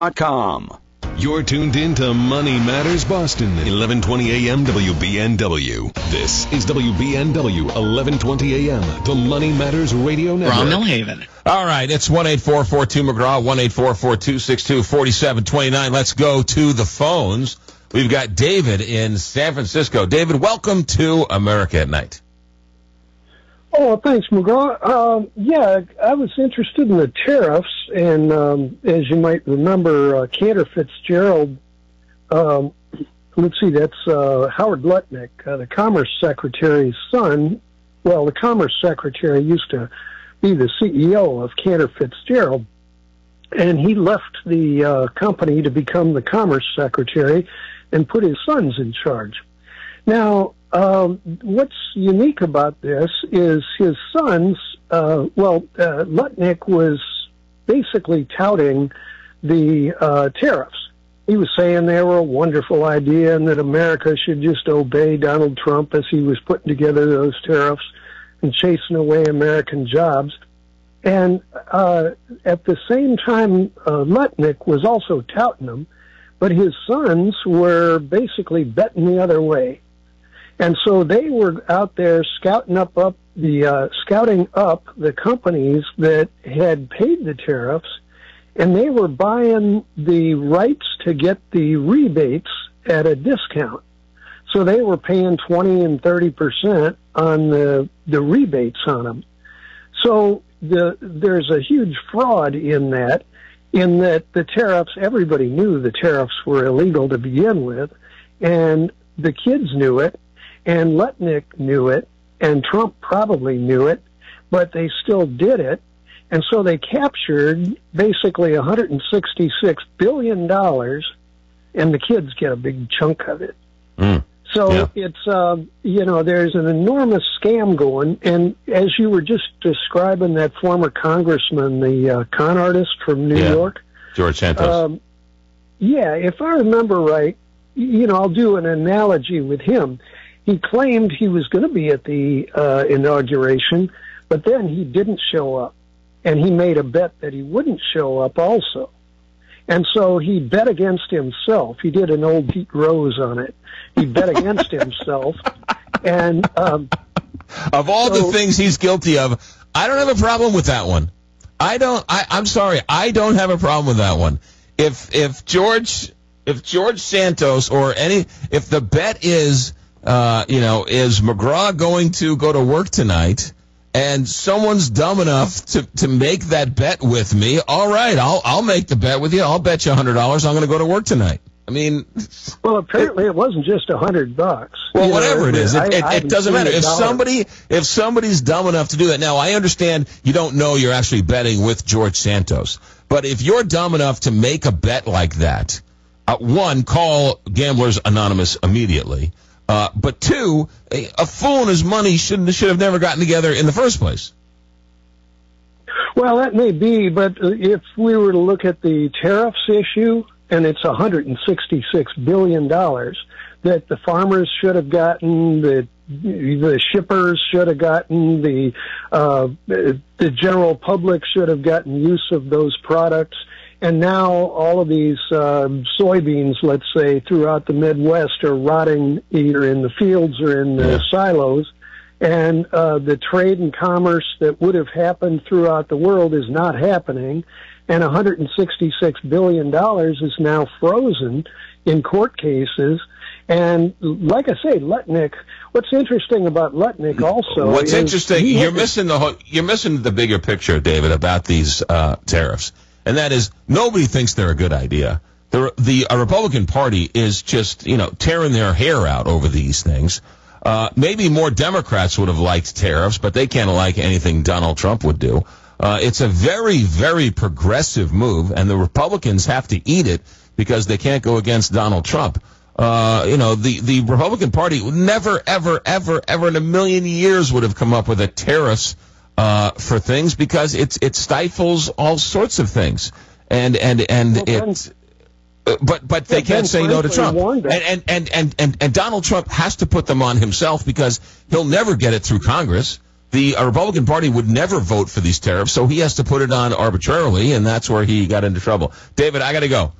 com. You're tuned in to Money Matters Boston, 1120 AM WBNW. This is WBNW, 1120 AM, the Money Matters Radio Network. Ron Millhaven. All right, it's 1-844-2-McGraw, 1-844-262-4729. Let's go to the phones. We've got David in San Francisco. David, welcome to America at Night. Oh, thanks, McGraw. I was interested in the tariffs, and as you might remember, Cantor Fitzgerald, let's see, that's Howard Lutnick, the Commerce Secretary's son. Well, the Commerce Secretary used to be the CEO of Cantor Fitzgerald, and he left the company to become the Commerce Secretary and put his sons in charge. Now, what's unique about this is his sons, Lutnick was basically touting the tariffs. He was saying they were a wonderful idea and that America should just obey Donald Trump as he was putting together those tariffs and chasing away American jobs. And at the same time, Lutnick was also touting them, but his sons were basically betting the other way. And so they were out there scouting up the companies that had paid the tariffs, and they were buying the rights to get the rebates at a discount. So they were paying 20 and 30% on the rebates on them. So there's a huge fraud in that the tariffs, everybody knew the tariffs were illegal to begin with, and the kids knew it, and Lutnick knew it, and Trump probably knew it, but they still did it. And so they captured basically $166 billion, and the kids get a big chunk of it. So it's, there's an enormous scam going. And as you were just describing that former congressman, the con artist from New York. George Santos. If I remember right, I'll do an analogy with him. He claimed he was going to be at the inauguration, but then he didn't show up. And he made a bet that he wouldn't show up also. And so he bet against himself. He did an old Pete Rose on it. He bet against himself. And of all the things he's guilty of, I don't have a problem with that one. I'm sorry, I don't have a problem with that one. If George Santos if the bet is McGraw going to go to work tonight, and someone's dumb enough to make that bet with me, all right, I'll make the bet with you. I'll bet you $100 I'm going to go to work tonight. I mean, well, apparently it wasn't just $100. Well, whatever it is, it doesn't matter. If somebody's dumb enough to do that, now I understand you don't know you're actually betting with George Santos, but if you're dumb enough to make a bet like that, one, call Gamblers Anonymous immediately. But two, a fool and his money should have never gotten together in the first place. Well, that may be, but if we were to look at the tariffs issue, and it's $166 billion that the farmers should have gotten, the shippers should have gotten, the general public should have gotten use of those products. And now all of these soybeans, let's say, throughout the Midwest are rotting either in the fields or in the silos. And the trade and commerce that would have happened throughout the world is not happening. And $166 billion is now frozen in court cases. And like I say, Lutnick, what's interesting about Lutnick also you're missing the bigger picture, David, about these tariffs. And that is, nobody thinks they're a good idea. The Republican Party is just, tearing their hair out over these things. Maybe more Democrats would have liked tariffs, but they can't like anything Donald Trump would do. It's a very, very progressive move, and the Republicans have to eat it because they can't go against Donald Trump. The Republican Party never, ever, ever, ever in a million years would have come up with a tariffs for things because it stifles all sorts of things, but they can't say no to Trump, and Donald Trump has to put them on himself because he'll never get it through Congress. the Republican Party would never vote for these tariffs, so he has to put it on arbitrarily, and that's where he got into trouble. David, I got to go.